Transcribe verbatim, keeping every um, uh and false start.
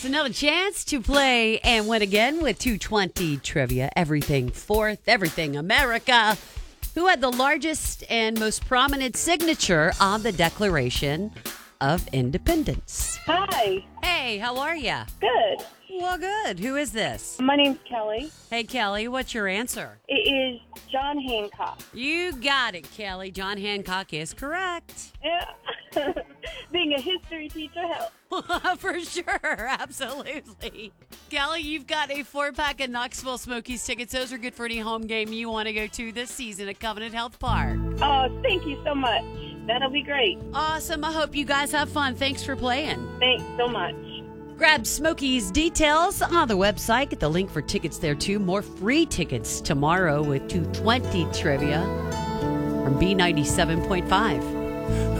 Yes, another chance to play and win again with two twenty trivia. Everything fourth, everything America. Who had the largest and most prominent signature on the Declaration of Independence? Hi. Hey, how are you? Good. Well, good. Who is this? My name's Kelly. Hey, Kelly, what's your answer? It is John Hancock. You got it, Kelly. John Hancock is correct. Yeah. Being a history teacher helps. For sure, absolutely. Kelly, you've got a four-pack of Knoxville Smokies tickets. Those are good for any home game you want to go to this season at Covenant Health Park. Oh, thank you so much. That'll be great. Awesome. I hope you guys have fun. Thanks for playing. Thanks so much. Grab Smokies details on the website. Get the link for tickets there, too. More free tickets tomorrow with two twenty trivia from B ninety-seven point five.